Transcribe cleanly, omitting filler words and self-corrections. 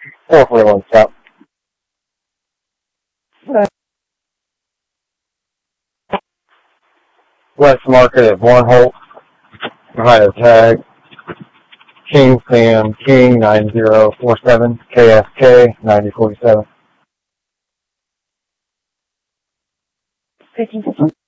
441 stop. West Market at Bornholt. Ohio tag. King Sam King 9047 KSK 9047. 15.